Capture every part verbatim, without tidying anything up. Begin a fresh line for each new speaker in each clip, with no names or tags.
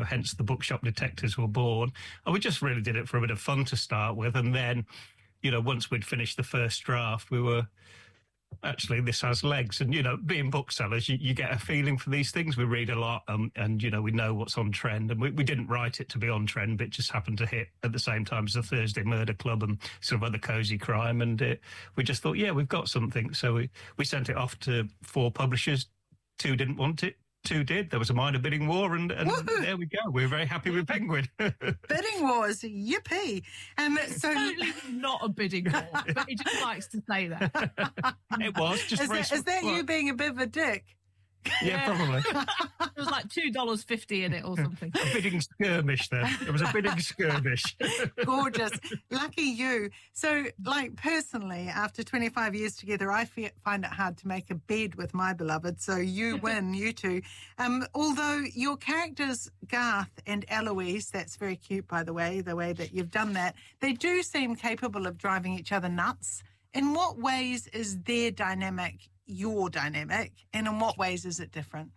hence the Bookshop Detectives were born. And we just really did it for a bit of fun to start with. And then, you know, once we'd finished the first draft, we were, actually, this has legs. And, you know, being booksellers, you, you get a feeling for these things. We read a lot um, and, you know, we know what's on trend. And we, we didn't write it to be on trend, but it just happened to hit at the same time as the Thursday Murder Club and sort of other cosy crime. And it, we just thought, yeah, we've got something. So we, we sent it off to four publishers. Two didn't want it. Two did. There was a minor bidding war, and, and there we go. We're very happy with Penguin.
Bidding wars, yippee! Um, so
totally not a bidding war, but he just likes to say that.
It was just.
Is that, is that you being a bit of a dick?
Yeah, probably.
It was like two dollars fifty in it or something.
A bidding skirmish then. It was a bidding skirmish.
Gorgeous. Lucky you. So, like, personally, after twenty-five years together, I f- find it hard to make a bed with my beloved. So you win, you two. Um, although your characters, Garth and Eloise, that's very cute, by the way, the way that you've done that, they do seem capable of driving each other nuts. In what ways is their dynamic your dynamic, and in what ways is it different?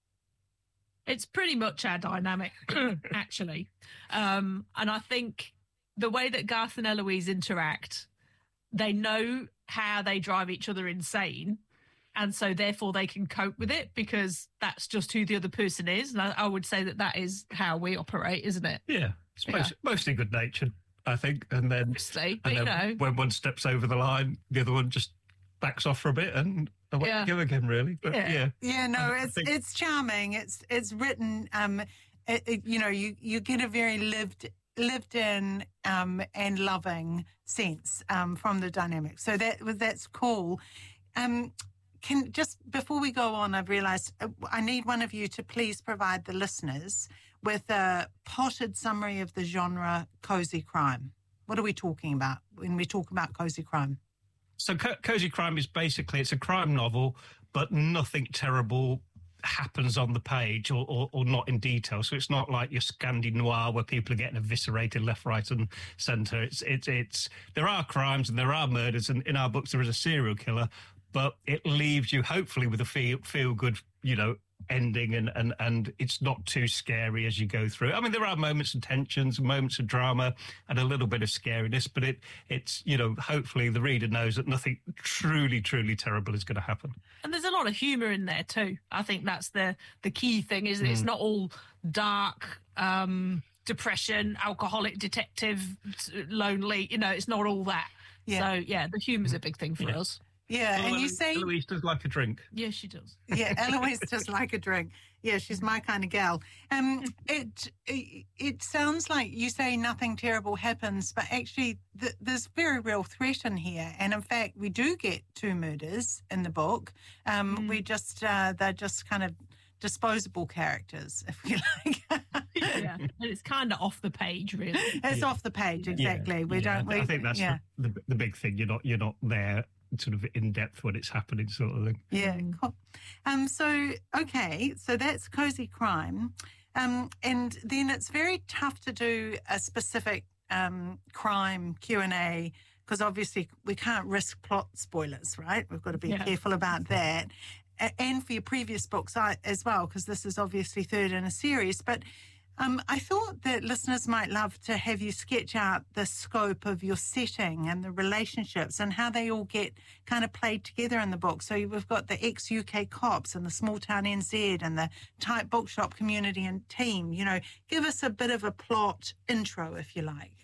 It's pretty much our dynamic, actually. Um, and I think the way that Garth and Eloise interact, they know how they drive each other insane, and so therefore they can cope with it because that's just who the other person is. And I, I would say that that is how we operate, isn't it?
Yeah, it's most,
Yeah.
mostly good-natured, I think. And then,
Mostly, but
and
you
then
know.
when one steps over the line, the other one just backs off for a bit and away
Yeah.
you go again, really. But
Yeah.
yeah,
Yeah, no,
I
it's
think-
it's charming. It's it's written. Um, it, it, you know, you you get a very lived lived in um and loving sense um from the dynamic. So that that's cool. Um, can just before we go on, I've realised uh, I need one of you to please provide the listeners with a potted summary of the genre cozy crime. What are we talking about when we talk about cozy crime?
So Co- Cozy Crime is basically, it's a crime novel, but nothing terrible happens on the page or, or, or not in detail. So it's not like your Scandi noir where people are getting eviscerated left, right and centre. It's, it's, it's, there are crimes and there are murders, and in our books there is a serial killer, but it leaves you hopefully with a feel, feel good, you know, ending, and, and, and it's not too scary as you go through. I mean, there are moments of tensions, moments of drama and a little bit of scariness, but it it's, you know, hopefully the reader knows that nothing truly, truly terrible is going to happen.
And there's a lot of humour in there too. I think that's the the key thing, is that it's not all dark, um, depression, alcoholic, detective, lonely. You know, it's not all that.
Yeah.
So, yeah, the humour's a big thing for
Yeah.
us.
Yeah, and you
Eloise-
say
Eloise does like a drink.
Yeah, she does.
yeah, Eloise does like a drink. Yeah, she's my kind of gal. Um, it, it it sounds like you say nothing terrible happens, but actually th- there's very real threat in here. And in fact, we do get two murders in the book. Um,
Mm.
We just uh, they're just kind of disposable characters, if you like.
Yeah, and it's kind of off the page, really.
It's
Yeah.
off the page, exactly.
Yeah,
we
yeah.
don't. We,
I think that's
yeah.
the, the the big thing. You're not you're not there sort of in depth when it's happening, sort of thing.
Yeah,
Mm.
cool. Um, so, okay, so that's cozy crime. Um, and then it's very tough to do a specific um, crime Q and A because obviously we can't risk plot spoilers, right? We've got to be
Yeah.
careful about that. A- and for your previous books I- as well, because this is obviously third in a series. But Um, I thought that listeners might love to have you sketch out the scope of your setting and the relationships and how they all get kind of played together in the book. So we've got the ex-U K cops and the small town N Z and the tight bookshop community and team. You know, give us a bit of a plot intro, if you like.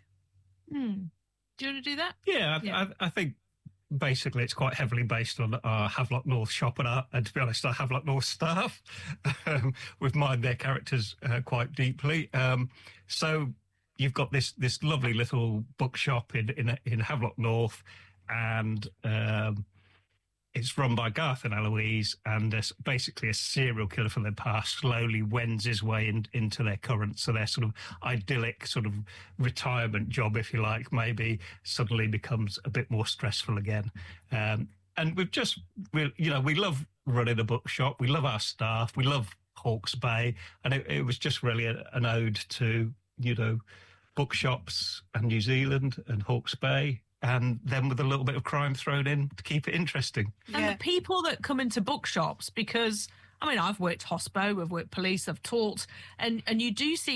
Hmm. Do you want to do that?
Yeah, I,
Yeah.
I, I think basically it's quite heavily based on our Havelock North shop and, our, and to be honest, our Havelock North staff. um, we've mined their characters uh, quite deeply. Um, so you've got this this lovely little bookshop in in, in Havelock North, and um, it's run by Garth and Eloise, and there's basically a serial killer from their past slowly wends his way in, into their current. So their sort of idyllic sort of retirement job, if you like, maybe suddenly becomes a bit more stressful again. Um, and we've just, we, you know, we love running a bookshop. We love our staff. We love Hawke's Bay. And it, it was just really a, an ode to, you know, bookshops and New Zealand and Hawke's Bay, and then with a little bit of crime thrown in to keep it interesting.
And
Yeah.
the people that come into bookshops, because, I mean, I've worked hospo, I've worked police, I've taught, and, and you do see